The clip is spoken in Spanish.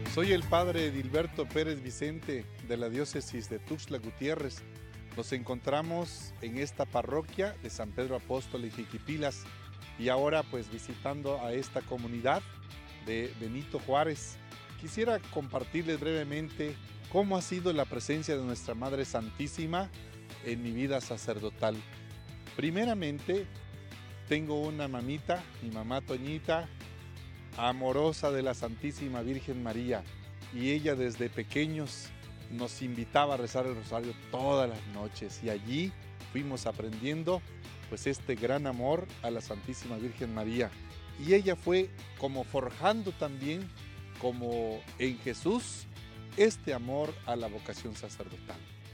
Soy el padre Edilberto Pérez Vicente de la diócesis de Tuxtla Gutiérrez. Nos encontramos en esta parroquia de San Pedro Apóstol y Jiquipilas y ahora pues visitando a esta comunidad de Benito Juárez. Quisiera compartirles brevemente cómo ha sido la presencia de nuestra Madre Santísima en mi vida sacerdotal. Primeramente, tengo una mamita, mi mamá Toñita, amorosa de la Santísima Virgen María, y ella desde pequeños nos invitaba a rezar el rosario todas las noches y allí fuimos aprendiendo pues este gran amor a la Santísima Virgen María, y ella fue como forjando también como en Jesús este amor a la vocación sacerdotal.